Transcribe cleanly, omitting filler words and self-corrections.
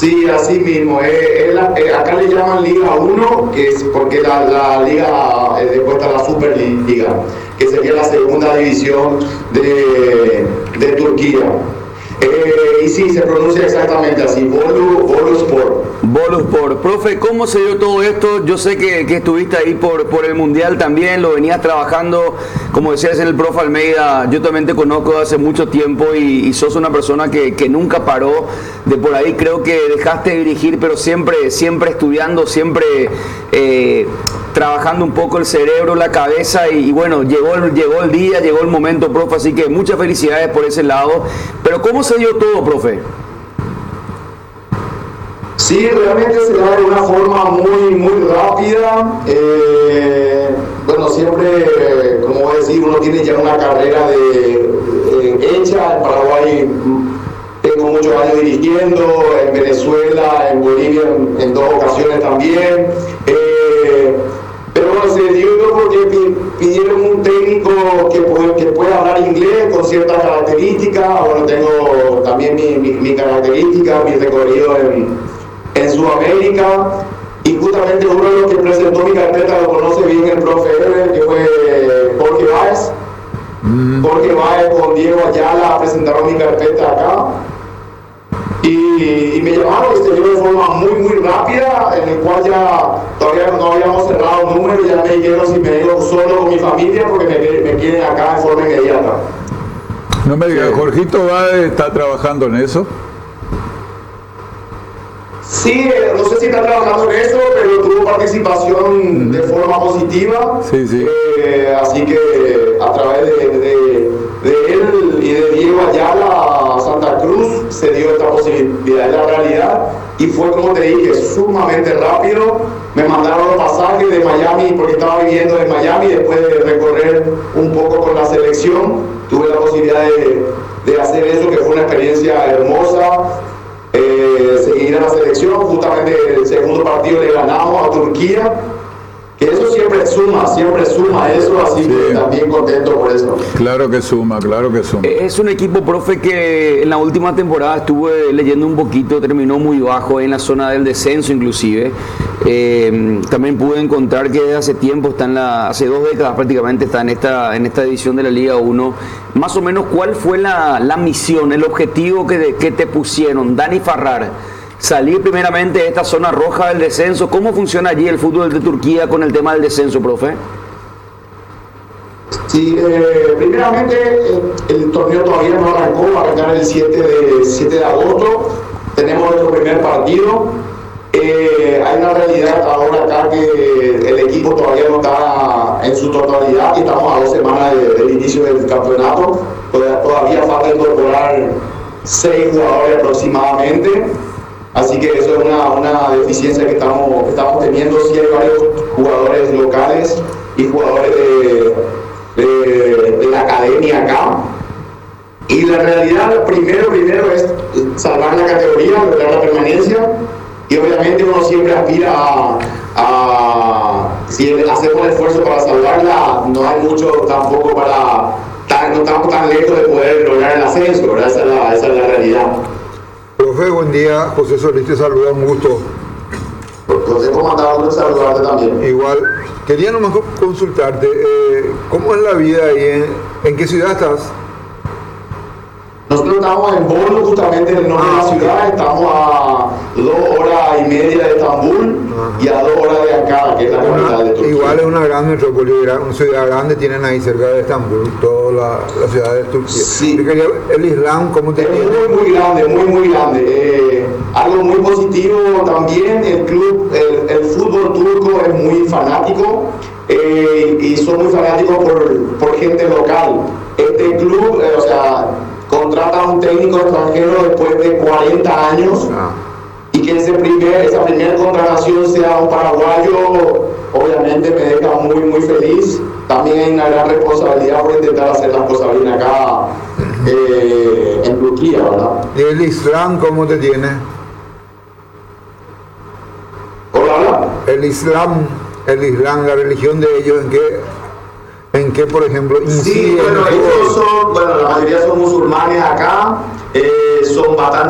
Sí, así mismo. Acá le llaman Liga 1, que es porque la liga, después está la Superliga, que sería la segunda división de Turquía. Y sí, se pronuncia exactamente así, Boluspor. Boluspor. Profe, ¿cómo se dio todo esto? Yo sé que estuviste ahí por el Mundial también, lo venías trabajando, como decías en el profe Almeida, yo también te conozco hace mucho tiempo y sos una persona que nunca paró de por ahí, creo que dejaste de dirigir, pero siempre estudiando, siempre trabajando un poco el cerebro, la cabeza y bueno, llegó el día, llegó el momento, profe, así que muchas felicidades por ese lado. Pero ¿cómo se dio todo, profe? Sí, realmente se da de una forma muy rápida. Bueno, siempre, como voy a decir, uno tiene ya una carrera hecha. En Paraguay tengo muchos años dirigiendo, en Venezuela, en Bolivia en 2 ocasiones también. Pero bueno, se dio porque pidieron un técnico que pueda hablar inglés con ciertas características. Bueno, tengo también mi característica, mi recorrido en Sudamérica, y justamente uno de los que presentó mi carpeta lo conoce bien el profe Ever, que fue Jorge Báez. Jorge Báez con Diego Ayala presentaron mi carpeta acá y me llamaron, se dio de forma muy rápida, en el cual ya todavía no habíamos cerrado un número, ya me dijeron si me digo solo con mi familia porque me quieren acá de forma inmediata. No me digas, ¿Jorgito Báez está trabajando en eso? Sí, no sé si está trabajando en eso, pero tuvo participación de forma positiva. Sí. Así que a través de él y de Diego Ayala, Santa Cruz, se dio esta posibilidad de la realidad. Y fue, como te dije, sumamente rápido. Me mandaron los pasajes de Miami, porque estaba viviendo en Miami, después de recorrer un poco con la selección. Tuve la posibilidad de hacer eso, que fue una experiencia hermosa. Seguir a la selección, justamente el segundo partido le ganamos a Turquía, que eso siempre suma eso, así que también contento por eso. Claro que suma. Es un equipo, profe, que en la última temporada estuve leyendo un poquito, terminó muy bajo en la zona del descenso inclusive. También pude encontrar que desde hace tiempo hace 2 décadas prácticamente está en esta edición de la Liga 1. Más o menos, ¿cuál fue la misión, el objetivo que te pusieron, Dani Farrar? Salir primeramente de esta zona roja del descenso. ¿Cómo funciona allí el fútbol de Turquía con el tema del descenso, profe? Sí, primeramente el torneo todavía no arrancó, va a arrancar el 7 de agosto. Tenemos nuestro primer partido. Hay una realidad ahora acá que el equipo todavía no está en su totalidad y estamos a 2 semanas del inicio del campeonato. Todavía falta incorporar 6 jugadores aproximadamente. Así que eso es una deficiencia que estamos teniendo. Sí, hay varios jugadores locales y jugadores de la academia acá. Y la realidad, primero es salvar la categoría, lograr la permanencia. Y obviamente uno siempre aspira si hacemos el esfuerzo para salvarla, no hay mucho tampoco no estamos tan lejos de poder lograr el ascenso, ¿verdad? Esa es la realidad. Profe, buen día. José Solís te saluda, un gusto. José, ¿cómo andás? Un gusto saludarte también. Igual, quería nomás consultarte, ¿cómo es la vida ahí? ¿En qué ciudad estás? Nosotros estamos en Bolu, justamente en el norte de la ciudad, estamos a 2 horas y media de Estambul y a 2 horas de Ankara, que es la capital de Turquía. Igual es una gran metrópoli, una ciudad grande, tienen ahí cerca de Estambul, toda la ciudad de Turquía. Sí. El Islam, ¿cómo te tiene? Muy grande. Algo muy positivo también, el fútbol turco es muy fanático y son muy fanáticos por gente local. Este club, contrata a un técnico extranjero después de 40 años y que esa primera contratación sea un paraguayo, obviamente me deja muy feliz. También hay una gran responsabilidad por intentar hacer las cosas bien acá en Turquía, ¿verdad? ¿Y el Islam cómo te tiene? Hola. El Islam, la religión de ellos, ¿en qué, por ejemplo, incide? Sí, la mayoría son musulmanes acá, son bastante